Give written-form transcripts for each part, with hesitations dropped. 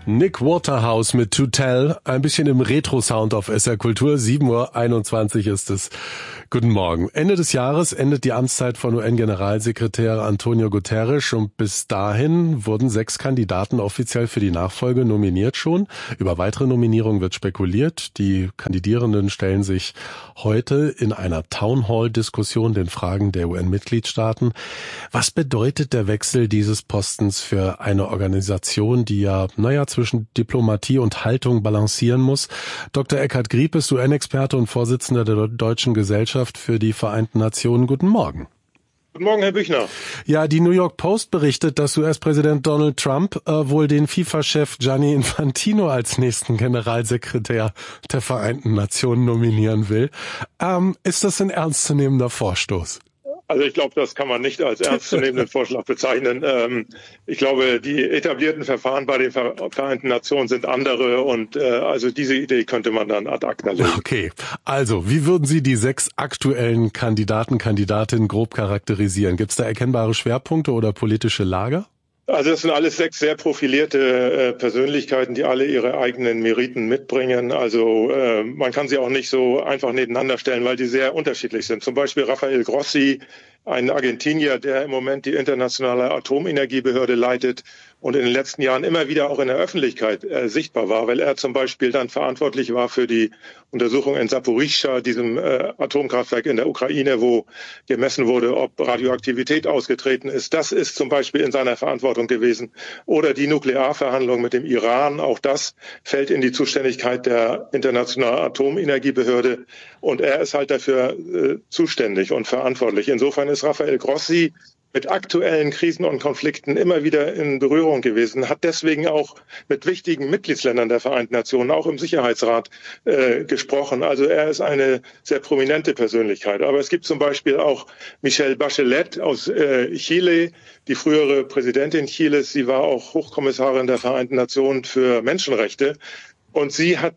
Nick Waterhouse mit To Tell, ein bisschen im Retro-Sound auf SR Kultur, 7:21 Uhr ist es. Guten Morgen. Ende des Jahres endet die Amtszeit von UN-Generalsekretär Antonio Guterres und bis dahin wurden 6 Kandidaten offiziell für die Nachfolge nominiert schon. Über weitere Nominierungen wird spekuliert. Die Kandidierenden stellen sich heute in einer Townhall-Diskussion den Fragen der UN-Mitgliedstaaten. Was bedeutet der Wechsel dieses Postens für eine Organisation, die ja, zwischen Diplomatie und Haltung balancieren muss? Dr. Eckhard Grieb ist UN-Experte und Vorsitzender der Deutschen Gesellschaft für die Vereinten Nationen. Guten Morgen. Guten Morgen, Herr Büchner. Ja, die New York Post berichtet, dass US-Präsident Donald Trump wohl den FIFA-Chef Gianni Infantino als nächsten Generalsekretär der Vereinten Nationen nominieren will. Ist das ein ernstzunehmender Vorstoß? Also ich glaube, das kann man nicht als ernstzunehmenden Vorschlag bezeichnen. Ich glaube, die etablierten Verfahren bei den Vereinten Nationen sind andere und also diese Idee könnte man dann ad acta legen. Okay, also wie würden Sie die 6 aktuellen Kandidatinnen grob charakterisieren? Gibt es da erkennbare Schwerpunkte oder politische Lager? Also das sind alles 6 sehr profilierte Persönlichkeiten, die alle ihre eigenen Meriten mitbringen. Also man kann sie auch nicht so einfach nebeneinander stellen, weil die sehr unterschiedlich sind. Zum Beispiel Rafael Grossi, ein Argentinier, der im Moment die internationale Atomenergiebehörde leitet und in den letzten Jahren immer wieder auch in der Öffentlichkeit sichtbar war, weil er zum Beispiel dann verantwortlich war für die Untersuchung in Saporischschja, diesem Atomkraftwerk in der Ukraine, wo gemessen wurde, ob Radioaktivität ausgetreten ist. Das ist zum Beispiel in seiner Verantwortung gewesen. Oder die Nuklearverhandlungen mit dem Iran, auch das fällt in die Zuständigkeit der internationalen Atomenergiebehörde und er ist halt dafür zuständig und verantwortlich. Insofern ist Rafael Grossi mit aktuellen Krisen und Konflikten immer wieder in Berührung gewesen, hat deswegen auch mit wichtigen Mitgliedsländern der Vereinten Nationen, auch im Sicherheitsrat, gesprochen. Also er ist eine sehr prominente Persönlichkeit. Aber es gibt zum Beispiel auch Michelle Bachelet aus Chile, die frühere Präsidentin Chiles. Sie war auch Hochkommissarin der Vereinten Nationen für Menschenrechte. Und sie hat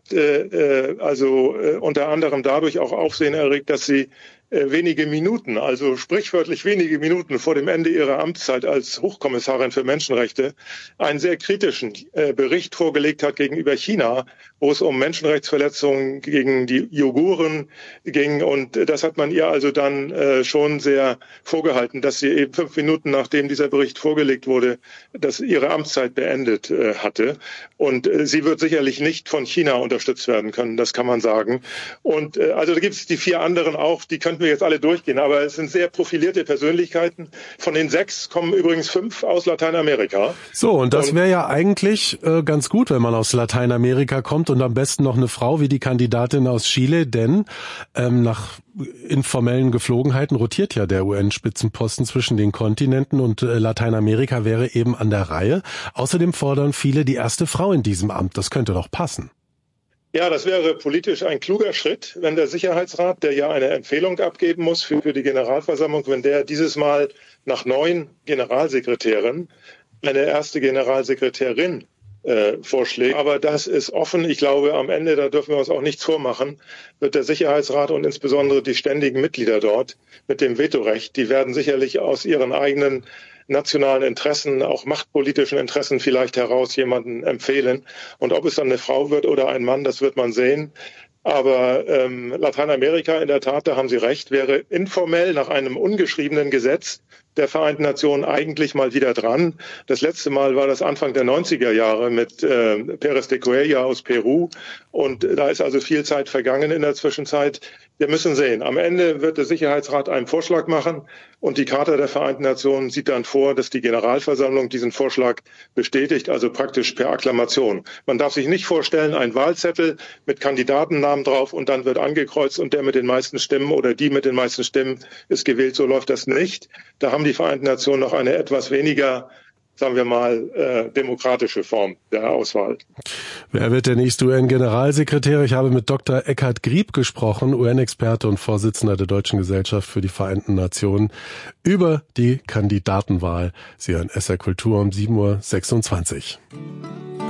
unter anderem dadurch auch Aufsehen erregt, dass sie wenige Minuten, also sprichwörtlich wenige Minuten vor dem Ende ihrer Amtszeit als Hochkommissarin für Menschenrechte einen sehr kritischen Bericht vorgelegt hat gegenüber China, wo es um Menschenrechtsverletzungen gegen die Uiguren ging. Und das hat man ihr also dann schon sehr vorgehalten, dass sie eben 5 Minuten nachdem dieser Bericht vorgelegt wurde, dass ihre Amtszeit beendet hatte. Und sie wird sicherlich nicht von China unterstützt werden können, das kann man sagen. Und also da gibt es die 4 anderen auch, die könnten wir jetzt alle durchgehen, aber es sind sehr profilierte Persönlichkeiten. Von den 6 kommen übrigens 5 aus Lateinamerika. So, und das wäre ja eigentlich ganz gut, wenn man aus Lateinamerika kommt und am besten noch eine Frau wie die Kandidatin aus Chile, denn nach informellen Geflogenheiten rotiert ja der UN-Spitzenposten zwischen den Kontinenten und Lateinamerika wäre eben an der Reihe. Außerdem fordern viele die erste Frau in diesem Amt. Das könnte doch passen. Ja, das wäre politisch ein kluger Schritt, wenn der Sicherheitsrat, der ja eine Empfehlung abgeben muss für die Generalversammlung, wenn der dieses Mal nach 9 Generalsekretären eine erste Generalsekretärin vorschlägt. Aber das ist offen. Ich glaube, am Ende, da dürfen wir uns auch nichts vormachen, wird der Sicherheitsrat und insbesondere die ständigen Mitglieder dort mit dem Vetorecht, die werden sicherlich aus ihren eigenen nationalen Interessen, auch machtpolitischen Interessen vielleicht heraus jemanden empfehlen. Und ob es dann eine Frau wird oder ein Mann, das wird man sehen. Aber Lateinamerika, in der Tat, da haben Sie recht, wäre informell nach einem ungeschriebenen Gesetz der Vereinten Nationen eigentlich mal wieder dran. Das letzte Mal war das Anfang der 90er Jahre mit Pérez de Cuellar aus Peru. Und da ist also viel Zeit vergangen in der Zwischenzeit. Wir müssen sehen. Am Ende wird der Sicherheitsrat einen Vorschlag machen und die Charta der Vereinten Nationen sieht dann vor, dass die Generalversammlung diesen Vorschlag bestätigt, also praktisch per Akklamation. Man darf sich nicht vorstellen, ein Wahlzettel mit Kandidatennamen drauf und dann wird angekreuzt und der mit den meisten Stimmen oder die mit den meisten Stimmen ist gewählt. So läuft das nicht. Da haben die Vereinten Nationen noch eine etwas weniger, sagen wir mal, demokratische Form der Auswahl. Wer wird der nächste UN-Generalsekretär? Ich habe mit Dr. Eckhard Grieb gesprochen, UN-Experte und Vorsitzender der Deutschen Gesellschaft für die Vereinten Nationen, über die Kandidatenwahl. Sie hören SR Kultur um 7:26 Uhr.